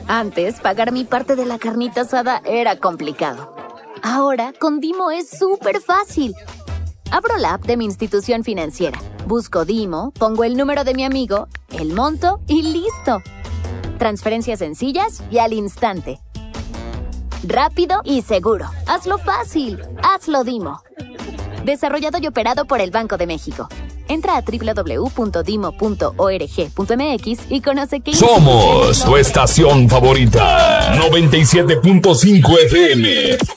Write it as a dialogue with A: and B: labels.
A: Antes, pagar mi parte de la carnita asada era complicado. Ahora, con Dimo es súper fácil. Abro la app de mi institución financiera, busco Dimo, pongo el número de mi amigo, el monto y ¡listo! Transferencias sencillas y al instante. Rápido y seguro. Hazlo fácil. Hazlo Dimo. Desarrollado y operado por el Banco de México. Entra a www.dimo.org.mx y conoce qué...
B: Somos tu estación favorita. 97.5 FM.